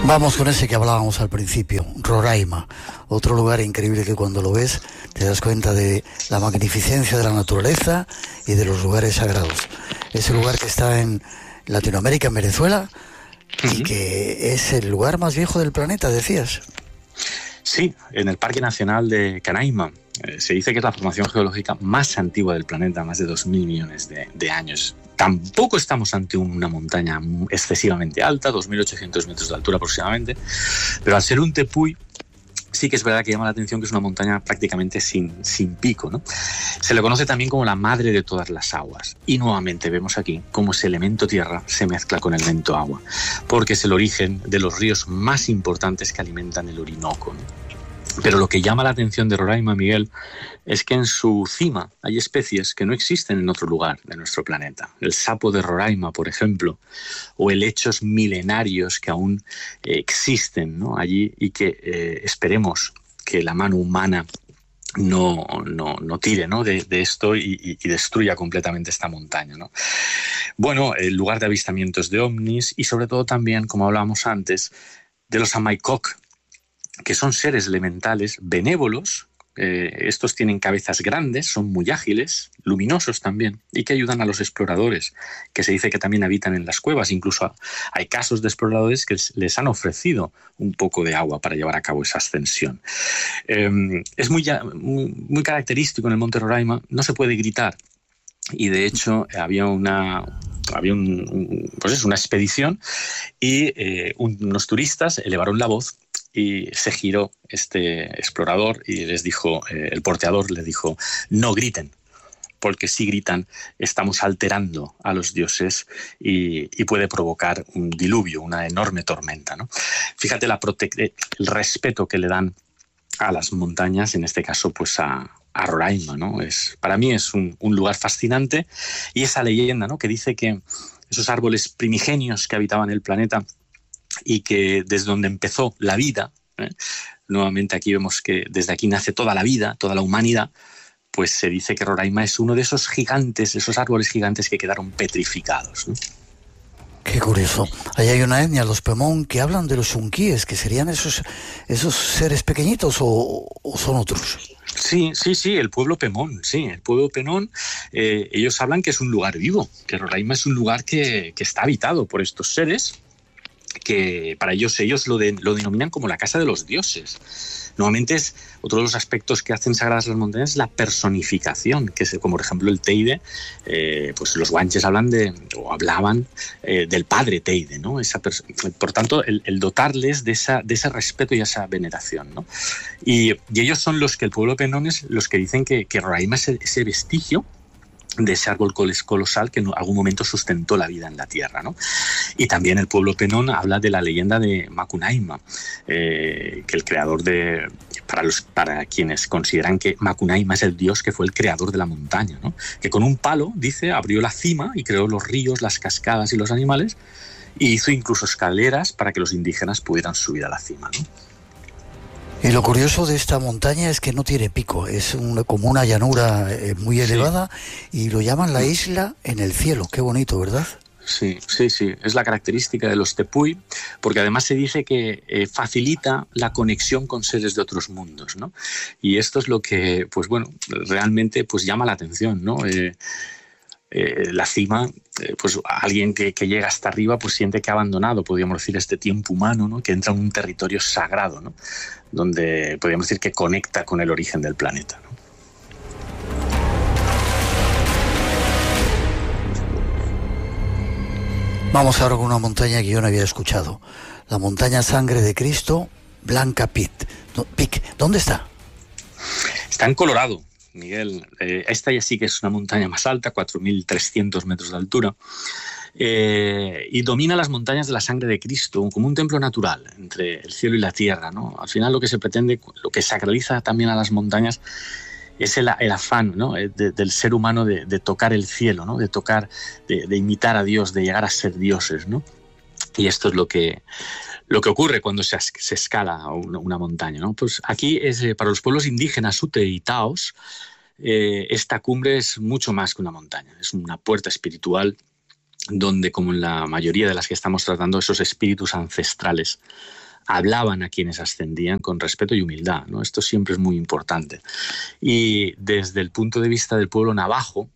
Vamos con ese que hablábamos al principio, Roraima, otro lugar increíble que cuando lo ves te das cuenta de la magnificencia de la naturaleza y de los lugares sagrados. Ese lugar que está en Latinoamérica, en Venezuela, y que es el lugar más viejo del planeta, decías. Sí, en el Parque Nacional de Canaima. Se dice que es la formación geológica más antigua del planeta, más de 2.000 millones de años. Tampoco estamos ante una montaña excesivamente alta, 2.800 metros de altura aproximadamente, pero al ser un tepuy, sí que es verdad que llama la atención que es una montaña prácticamente sin pico, ¿no? Se le conoce también como la madre de todas las aguas. Y nuevamente vemos aquí cómo ese elemento tierra se mezcla con el elemento agua, porque es el origen de los ríos más importantes que alimentan el Orinoco, ¿no? Pero lo que llama la atención de Roraima, Miguel, es que en su cima hay especies que no existen en otro lugar de nuestro planeta. El sapo de Roraima, por ejemplo, o helechos milenarios que aún existen, ¿no?, allí, y que esperemos que la mano humana no tire, ¿no?, de esto y destruya completamente esta montaña, ¿no? Bueno, el lugar de avistamientos de ovnis y sobre todo también, como hablábamos antes, de los Amaikok, que son seres elementales benévolos. Estos tienen cabezas grandes, son muy ágiles, luminosos también, y que ayudan a los exploradores, que se dice que también habitan en las cuevas. Incluso hay casos de exploradores que les han ofrecido un poco de agua para llevar a cabo esa ascensión. Es muy característico en el Monte Roraima, no se puede gritar, y de hecho había una expedición y unos turistas elevaron la voz y se giró este explorador y les dijo, el porteador le dijo, no griten, porque si gritan estamos alterando a los dioses y puede provocar un diluvio, una enorme tormenta, ¿no? Fíjate el respeto que le dan a las montañas, en este caso pues a Roraima, ¿no? Para mí es un lugar fascinante, y esa leyenda, ¿no?, que dice que esos árboles primigenios que habitaban el planeta y que desde donde empezó la vida, nuevamente aquí vemos que desde aquí nace toda la vida, toda la humanidad, pues se dice que Roraima es uno de esos gigantes, esos árboles gigantes que quedaron petrificados, ¿no? Qué curioso. Ahí hay una etnia, los Pemón, que hablan de los unquíes, que serían esos seres pequeñitos, o son otros. Sí, el pueblo Pemón, ellos hablan que es un lugar vivo, que Roraima es un lugar que está habitado por estos seres, que para ellos lo denominan como la casa de los dioses. Nuevamente es otro de los aspectos que hacen sagradas las montañas, la personificación, como por ejemplo el Teide, pues los guanches hablaban del padre Teide, ¿no? Por tanto, el dotarles de ese respeto y esa veneración, ¿no? Y ellos son los que, el pueblo Penón es los que dicen que Roraima es ese vestigio de ese árbol colosal que en algún momento sustentó la vida en la tierra, ¿no? Y también el pueblo Penón habla de la leyenda de Macunaíma, que el creador para quienes consideran que Macunaíma es el dios que fue el creador de la montaña, ¿no?, que con un palo, dice, abrió la cima y creó los ríos, las cascadas y los animales, y hizo incluso escaleras para que los indígenas pudieran subir a la cima, ¿no? Y lo curioso de esta montaña es que no tiene pico, es como una llanura muy elevada, sí. Y lo llaman la isla en el cielo. Qué bonito, ¿verdad? Sí, es la característica de los tepuy, porque además se dice que facilita la conexión con seres de otros mundos, ¿no? Y esto es lo que, pues bueno, realmente pues llama la atención, ¿no? La cima, pues alguien que llega hasta arriba pues siente que ha abandonado, podríamos decir, este tiempo humano, ¿no?, que entra en un territorio sagrado, ¿no?, donde podríamos decir que conecta con el origen del planeta, ¿no? Vamos ahora con una montaña que yo no había escuchado, la montaña Sangre de Cristo, Blanca Peak. ¿Dónde está? Está en Colorado, Miguel. Esta ya sí que es una montaña más alta, 4.300 metros de altura, y domina las montañas de la Sangre de Cristo como un templo natural entre el cielo y la tierra, ¿no? Al final lo que se pretende, lo que sacraliza también a las montañas, es el afán, ¿no?, del ser humano de tocar el cielo, ¿no?, de tocar, de imitar a Dios, de llegar a ser dioses, ¿no? Y esto es lo que ocurre cuando se escala una montaña, ¿no? Pues aquí para los pueblos indígenas Ute y Taos, esta cumbre es mucho más que una montaña, es una puerta espiritual donde, como en la mayoría de las que estamos tratando, esos espíritus ancestrales hablaban a quienes ascendían con respeto y humildad, ¿no? Esto siempre es muy importante. Y desde el punto de vista del pueblo navajo,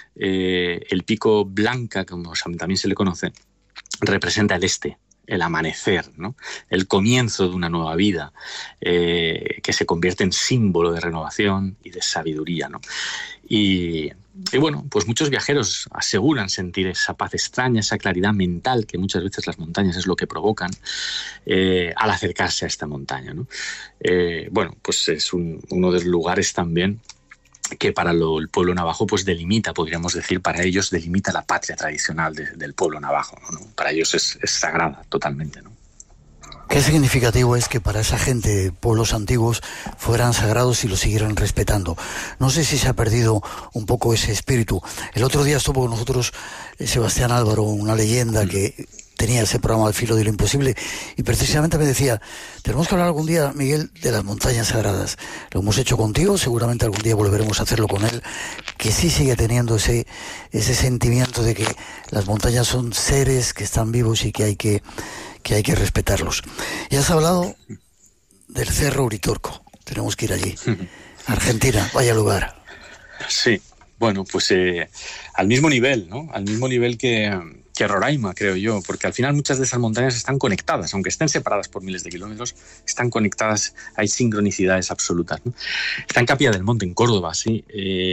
el pico Blanca, como también se le conoce, representa el amanecer, ¿no? El comienzo de una nueva vida, que se convierte en símbolo de renovación y de sabiduría, ¿no? Y bueno, pues muchos viajeros aseguran sentir esa paz extraña, esa claridad mental que muchas veces las montañas es lo que provocan al acercarse a esta montaña, ¿no? Bueno, pues es uno de los lugares también que para el pueblo navajo pues delimita, podríamos decir, para ellos delimita la patria tradicional del pueblo navajo, ¿no? Para ellos es sagrada totalmente, ¿no? Qué significativo es que para esa gente, pueblos antiguos, fueran sagrados y lo siguieran respetando. No sé si se ha perdido un poco ese espíritu. El otro día estuvo con nosotros Sebastián Álvaro, una leyenda que tenía ese programa Al filo de lo imposible, y precisamente me decía, tenemos que hablar algún día, Miguel, de las montañas sagradas. Lo hemos hecho contigo, seguramente algún día volveremos a hacerlo con él, que sí sigue teniendo ese sentimiento de que las montañas son seres que están vivos y que hay que respetarlos. Ya has hablado del Cerro Uritorco, tenemos que ir allí. Argentina, vaya lugar. Sí, bueno, pues al mismo nivel, ¿no? Al mismo nivel que Roraima, creo yo, porque al final muchas de esas montañas están conectadas, aunque estén separadas por miles de kilómetros, están conectadas, hay sincronicidades absolutas, ¿no? Está en Capilla del Monte, en Córdoba, sí,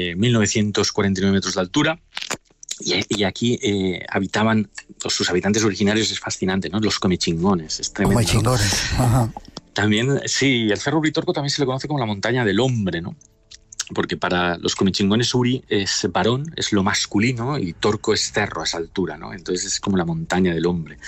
1949 metros de altura. Y aquí habitaban sus habitantes originarios, es fascinante, ¿no? Los comechingones, es tremendo. Comechingones, ajá. También, sí, el Cerro Uritorco también se le conoce como la montaña del hombre, ¿no? Porque para los comechingones Uri es varón, es lo masculino, y Torco es cerro, es altura, ¿no? Entonces es como la montaña del hombre.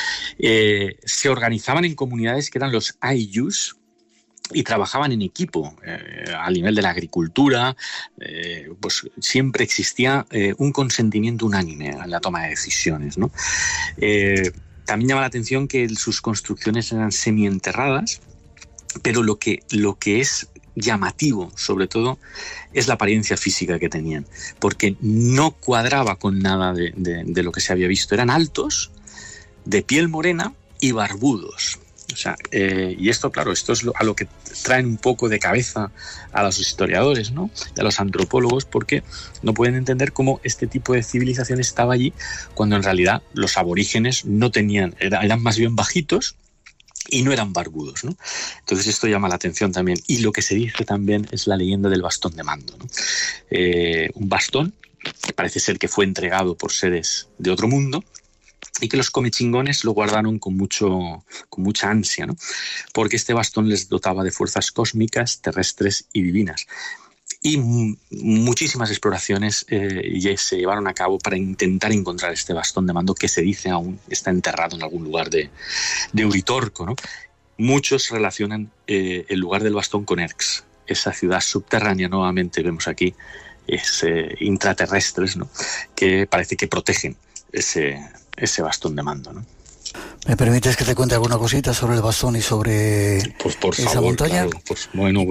Se organizaban en comunidades que eran los Ayllus, y trabajaban en equipo a nivel de la agricultura. Pues siempre existía un consentimiento unánime en la toma de decisiones, ¿no? También llama la atención que sus construcciones eran semienterradas, pero lo que es llamativo, sobre todo, es la apariencia física que tenían, porque no cuadraba con nada de lo que se había visto. Eran altos, de piel morena y barbudos. O sea, y esto, claro, esto es a lo que traen un poco de cabeza a los historiadores, ¿no? Y a los antropólogos, porque no pueden entender cómo este tipo de civilización estaba allí cuando en realidad los aborígenes no tenían, eran más bien bajitos y no eran barbudos, ¿no? Entonces esto llama la atención también. Y lo que se dice también es la leyenda del bastón de mando, ¿no? Un bastón que parece ser que fue entregado por seres de otro mundo, y que los comechingones lo guardaron con mucha ansia, ¿no? Porque este bastón les dotaba de fuerzas cósmicas, terrestres y divinas. Y muchísimas exploraciones se llevaron a cabo para intentar encontrar este bastón de mando, que se dice aún está enterrado en algún lugar de Uritorco, ¿no? Muchos relacionan el lugar del bastón con Erx, esa ciudad subterránea. Nuevamente vemos aquí intraterrestres, ¿no? Que parece que protegen ese bastón de mando, ¿no? ¿Me permites que te cuente alguna cosita sobre el bastón y sobre pues por esa favor, montaña? Claro. Pues bueno.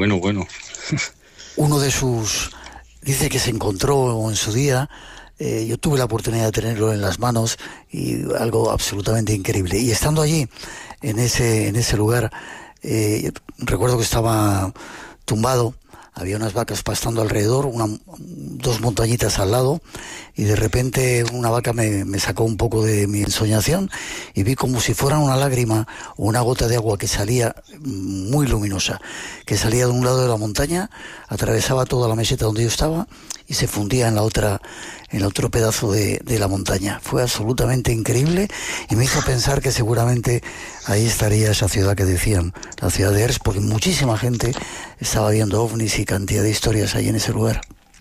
Uno de sus... dice que se encontró en su día, yo tuve la oportunidad de tenerlo en las manos, y algo absolutamente increíble. Y estando allí, en ese lugar, recuerdo que estaba tumbado, había unas vacas pastando alrededor, dos montañitas al lado, y de repente una vaca me sacó un poco de mi ensoñación, y vi como si fuera una lágrima o una gota de agua que salía muy luminosa, que salía de un lado de la montaña, atravesaba toda la meseta donde yo estaba y se fundía en el otro pedazo de la montaña. Fue absolutamente increíble y me hizo pensar que seguramente ahí estaría esa ciudad que decían, la ciudad de Erx, porque muchísima gente estaba viendo ovnis y cantidad de historias ahí en ese lugar.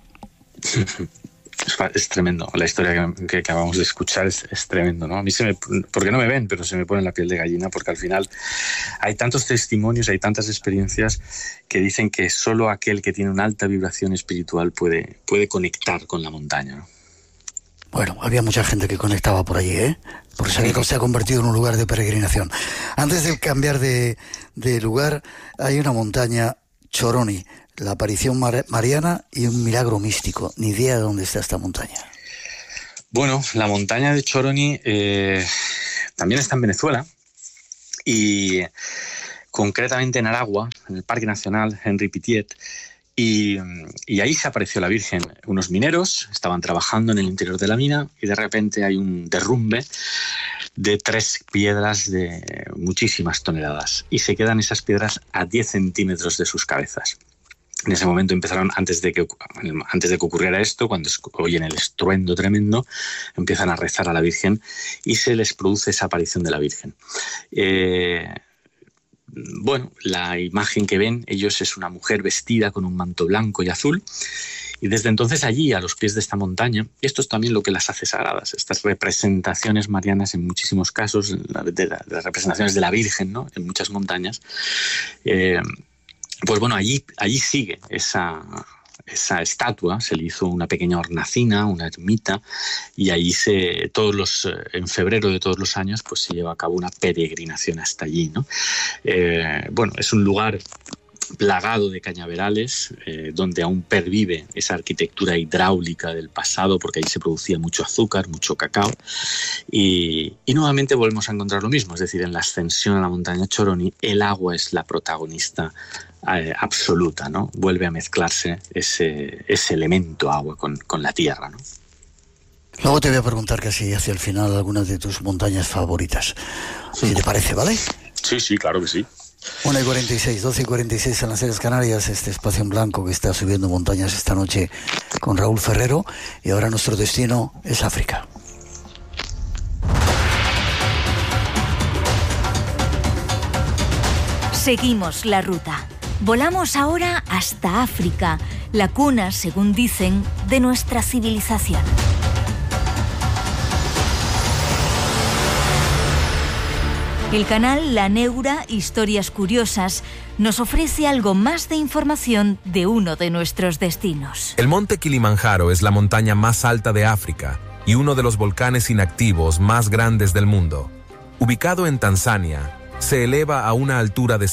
Es tremendo, la historia que acabamos de escuchar es tremendo, ¿no? A mí porque no me ven, pero se me pone la piel de gallina, porque al final hay tantos testimonios, hay tantas experiencias que dicen que solo aquel que tiene una alta vibración espiritual puede conectar con la montaña, ¿no? Bueno, había mucha gente que conectaba por allí, ¿eh? Por eso se ha convertido en un lugar de peregrinación. Antes de cambiar de lugar, hay una montaña, Choroni, la aparición mariana y un milagro místico. Ni idea de dónde está esta montaña. Bueno, la montaña de Choroní también está en Venezuela y concretamente en Aragua, en el Parque Nacional Henri Pittier, y ahí se apareció la Virgen. Unos mineros estaban trabajando en el interior de la mina y de repente hay un derrumbe de 3 piedras de muchísimas toneladas y se quedan esas piedras a 10 centímetros de sus cabezas. En ese momento empezaron, antes de que ocurriera esto, cuando oyen el estruendo tremendo, empiezan a rezar a la Virgen y se les produce esa aparición de la Virgen. Bueno, la imagen que ven ellos es una mujer vestida con un manto blanco y azul, y desde entonces allí, a los pies de esta montaña, y esto es también lo que las hace sagradas, estas representaciones marianas en muchísimos casos, de las representaciones de la Virgen, ¿no?, en muchas montañas, pues bueno, allí sigue esa estatua, se le hizo una pequeña hornacina, una ermita, y allí en febrero de todos los años pues se lleva a cabo una peregrinación hasta allí, ¿no? Bueno, es un lugar plagado de cañaverales, donde aún pervive esa arquitectura hidráulica del pasado, porque allí se producía mucho azúcar, mucho cacao, y nuevamente volvemos a encontrar lo mismo, es decir, en la ascensión a la montaña Choroní, el agua es la protagonista absoluta, ¿no? Vuelve a mezclarse ese elemento agua con la tierra, ¿no? Luego te voy a preguntar casi hacia el final algunas de tus montañas favoritas, si te parece, ¿vale? Sí, claro que sí. 1:46, 12:46 en las Islas Canarias, este espacio en blanco que está subiendo montañas esta noche con Raúl Ferrero, y ahora nuestro destino es África. Seguimos la ruta. Volamos ahora hasta África, la cuna, según dicen, de nuestra civilización. El canal La Neura, Historias Curiosas, nos ofrece algo más de información de uno de nuestros destinos. El monte Kilimanjaro es la montaña más alta de África y uno de los volcanes inactivos más grandes del mundo. Ubicado en Tanzania, se eleva a una altura de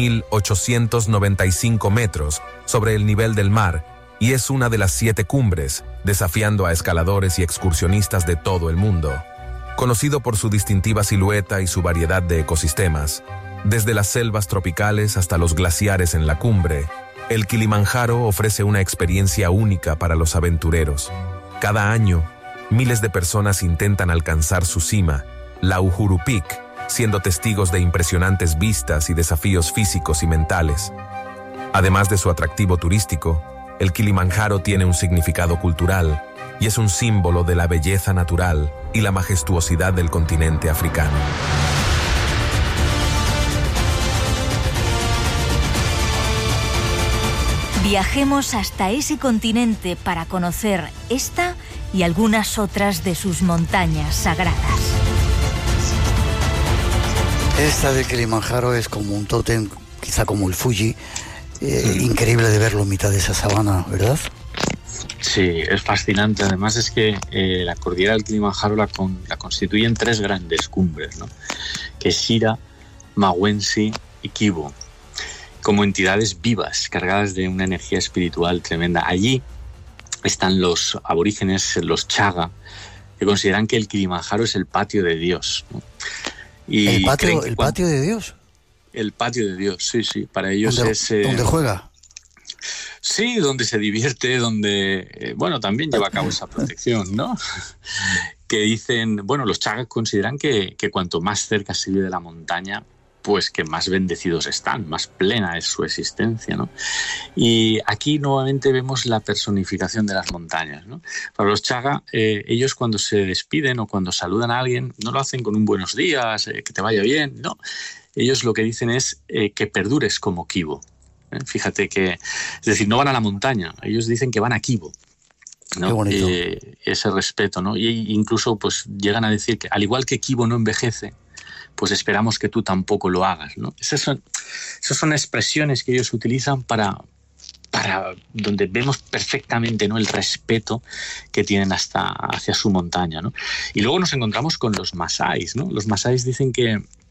5.895 metros sobre el nivel del mar y es una de las 7 cumbres, desafiando a escaladores y excursionistas de todo el mundo. Conocido por su distintiva silueta y su variedad de ecosistemas, desde las selvas tropicales hasta los glaciares en la cumbre, el Kilimanjaro ofrece una experiencia única para los aventureros. Cada año, miles de personas intentan alcanzar su cima, la Uhuru Peak, siendo testigos de impresionantes vistas y desafíos físicos y mentales. Además de su atractivo turístico, el Kilimanjaro tiene un significado cultural y es un símbolo de la belleza natural y la majestuosidad del continente africano. Viajemos hasta ese continente para conocer esta y algunas otras de sus montañas sagradas. Esta de Kilimanjaro es como un tótem, quizá como el Fuji, increíble de verlo en mitad de esa sabana, ¿verdad? Sí, es fascinante. Además es que la cordillera del Kilimanjaro la constituyen 3 grandes cumbres, ¿no? Que es Shira, Mawensi y Kibo, como entidades vivas, cargadas de una energía espiritual tremenda. Allí están los aborígenes, los Chaga, que consideran que el Kilimanjaro es el patio de Dios, ¿no? Y ¿El patio de Dios? El patio de Dios, sí. Para ellos es... ¿Dónde juega? Sí, donde se divierte, donde, también lleva a cabo esa protección, ¿no? Que dicen, los Chagas consideran que cuanto más cerca se vive de la montaña, pues que más bendecidos están, más plena es su existencia, ¿no? Y aquí nuevamente vemos la personificación de las montañas, ¿no? Para los Chaga, ellos cuando se despiden o cuando saludan a alguien, no lo hacen con un buenos días, que te vaya bien, no. Ellos lo que dicen es que perdures como Kibo. Fíjate que, es decir, no van a la montaña, ellos dicen que van a Kibo, ¿no? Qué bonito. Ese respeto, ¿no? Y incluso pues llegan a decir que al igual que Kibo no envejece, pues esperamos que tú tampoco lo hagas, ¿no? Esas son expresiones que ellos utilizan para donde vemos perfectamente, ¿no?, el respeto que tienen hacia su montaña, ¿no? Y luego nos encontramos con los masáis, ¿no? Los masáis dicen que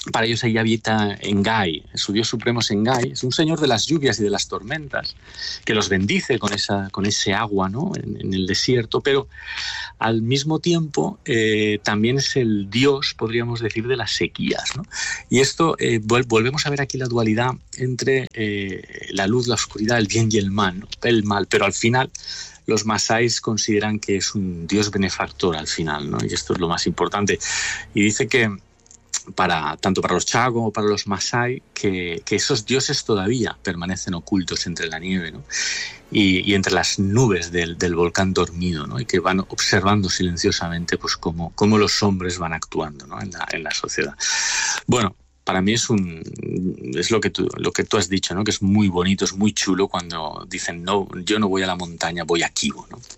Para ellos ahí habita Engai, su dios supremo es Engai, es un señor de las lluvias y de las tormentas, que los bendice con ese agua, ¿no? en el desierto, pero al mismo tiempo también es el dios, podríamos decir, de las sequías, ¿no? Y esto, volvemos a ver aquí la dualidad entre la luz, la oscuridad, el bien y el mal, ¿no? El mal, pero al final los masáis consideran que es un dios benefactor al final, ¿no? Y esto es lo más importante. Y dice que tanto para los Chaga como para los Masái, que esos dioses todavía permanecen ocultos entre la nieve, ¿no? y entre las nubes del volcán dormido, ¿no? Y que van observando silenciosamente pues cómo los hombres van actuando, ¿no? en la sociedad. Bueno, para mí es lo que tú has dicho, ¿no? Que es muy bonito, es muy chulo cuando dicen, no, yo no voy a la montaña, voy a Kibo, ¿no?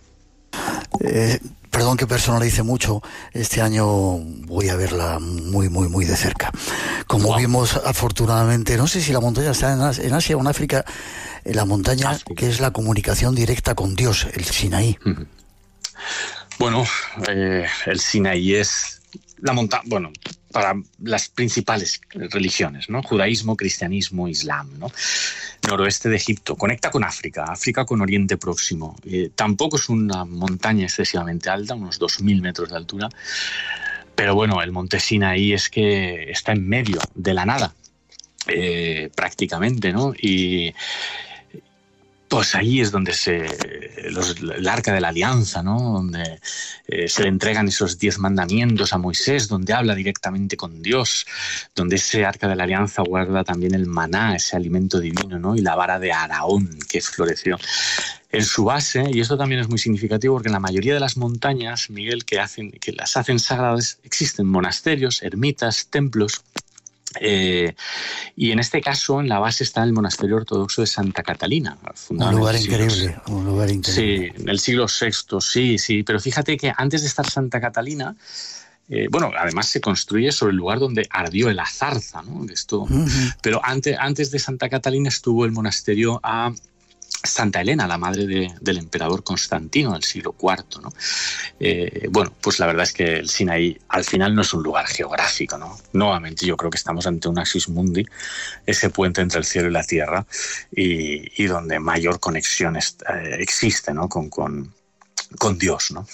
Perdón que personalice mucho, este año voy a verla muy, muy, muy de cerca. Como wow. Vimos, afortunadamente, no sé si la montaña está en Asia o en África, la montaña que es la comunicación directa con Dios, el Sinaí. Bueno, el Sinaí es la montaña, bueno, para las principales religiones, ¿no? Judaísmo, cristianismo, islam, ¿no? Noroeste de Egipto, conecta con África con Oriente Próximo. Tampoco es una montaña excesivamente alta, unos 2.000 metros de altura, pero bueno, el monte Sinaí es que está en medio de la nada, prácticamente, ¿no? Y pues ahí es donde el Arca de la Alianza, ¿no? Donde se le entregan esos 10 mandamientos a Moisés, donde habla directamente con Dios, donde ese Arca de la Alianza guarda también el maná, ese alimento divino, ¿no? Y la vara de Aarón que floreció. En su base, y esto también es muy significativo porque en la mayoría de las montañas, Miguel, que las hacen sagradas, existen monasterios, ermitas, templos. Y en este caso, en la base está el monasterio ortodoxo de Santa Catalina. Un lugar increíble. Sí, en el siglo VI, sí. Pero fíjate que antes de estar Santa Catalina, además se construye sobre el lugar donde ardió la zarza, ¿no? Pero antes de Santa Catalina estuvo el monasterio a Santa Elena, la madre del emperador Constantino del siglo IV, ¿no? Pues la verdad es que el Sinaí al final no es un lugar geográfico, ¿no? Nuevamente yo creo que estamos ante un axis mundi, ese puente entre el cielo y la tierra, y donde mayor conexión existe, ¿no? con Dios, ¿no?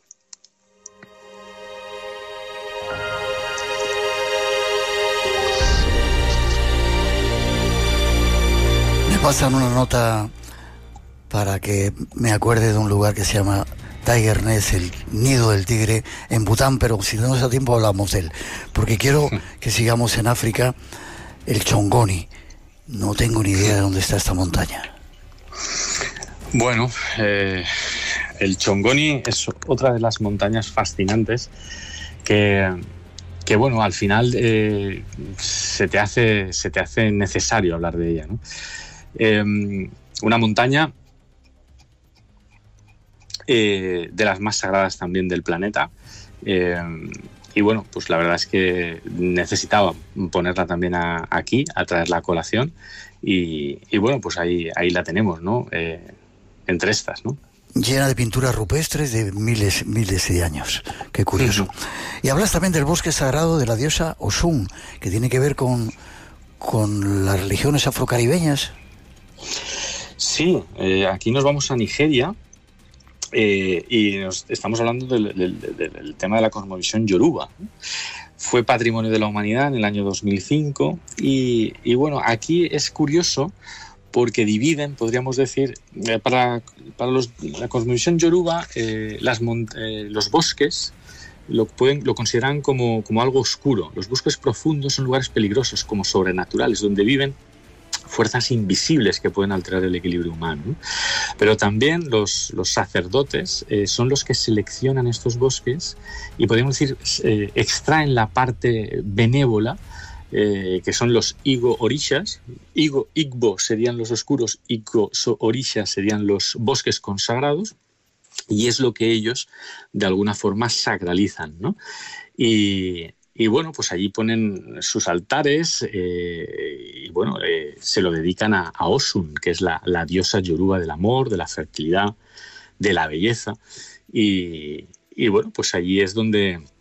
Me pasan una nota para que me acuerde de un lugar que se llama Tiger Nest, el nido del tigre, en Bután, pero si tenemos a tiempo hablamos de él, porque quiero que sigamos en África, el Chongoni. No tengo ni idea de dónde está esta montaña. Bueno, el Chongoni es otra de las montañas fascinantes que bueno, al final se te hace necesario hablar de ella, ¿no? Una montaña de las más sagradas también del planeta, y bueno, pues la verdad es que necesitaba ponerla también aquí, a traerla a colación, y bueno, pues ahí la tenemos, ¿no? Entre estas, ¿no? Llena de pinturas rupestres de miles de años. Qué curioso. Y hablas también del bosque sagrado de la diosa Osun, que tiene que ver con las religiones afrocaribeñas. Sí, aquí nos vamos a Nigeria, y estamos hablando del tema de la cosmovisión yoruba. Fue Patrimonio de la Humanidad en el año 2005, y bueno, aquí es curioso porque dividen, podríamos decir, para la cosmovisión yoruba, los bosques lo consideran como algo oscuro. Los bosques profundos son lugares peligrosos, como sobrenaturales, donde viven fuerzas invisibles que pueden alterar el equilibrio humano, ¿no? Pero también los sacerdotes son los que seleccionan estos bosques y podríamos decir extraen la parte benévola, que son los Igbo-orishas. Igbo serían los oscuros, Igbo-orishas serían los bosques consagrados, y es lo que ellos de alguna forma sacralizan, ¿no? Y bueno, pues allí ponen sus altares, y bueno, se lo dedican a Osun, que es la diosa yoruba del amor, de la fertilidad, de la belleza. Y bueno, pues allí es donde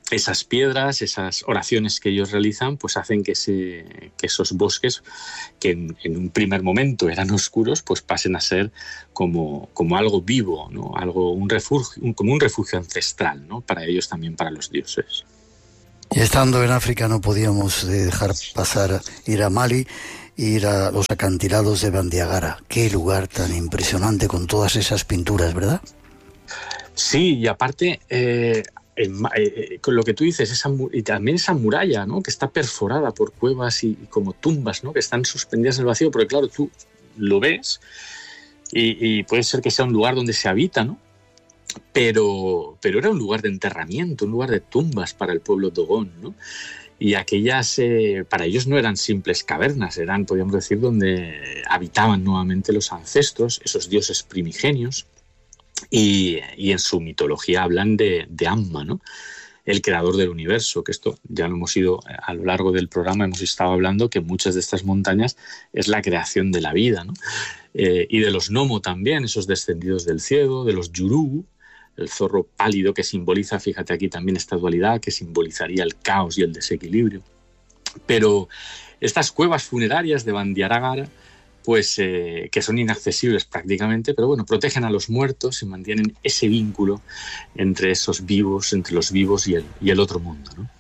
esas piedras, esas oraciones que ellos realizan, pues hacen que esos bosques, que en un primer momento eran oscuros, pues pasen a ser como algo vivo, ¿no? Como un refugio ancestral, ¿no? Para ellos, también para los dioses. Y estando en África no podíamos dejar pasar, ir a Mali, ir a los acantilados de Bandiagara. Qué lugar tan impresionante con todas esas pinturas, ¿verdad? Sí, y aparte, con lo que tú dices, y también esa muralla, ¿no? Que está perforada por cuevas y como tumbas, ¿no? Que están suspendidas en el vacío, porque claro, tú lo ves y puede ser que sea un lugar donde se habita, ¿no? Pero era un lugar de enterramiento, un lugar de tumbas para el pueblo Dogon, ¿no? Y aquellas, para ellos no eran simples cavernas, eran, podríamos decir, donde habitaban nuevamente los ancestros, esos dioses primigenios, y en su mitología hablan de Amma, ¿no? El creador del universo, que esto ya lo hemos ido a lo largo del programa, hemos estado hablando que muchas de estas montañas es la creación de la vida, ¿no? Y de los Nomo también, esos descendidos del cielo, de los Yuru, el zorro pálido que simboliza, fíjate aquí también esta dualidad, que simbolizaría el caos y el desequilibrio. Pero estas cuevas funerarias de Bandiagara, pues que son inaccesibles prácticamente, pero bueno, protegen a los muertos y mantienen ese vínculo entre esos vivos, entre los vivos y el otro mundo, ¿no?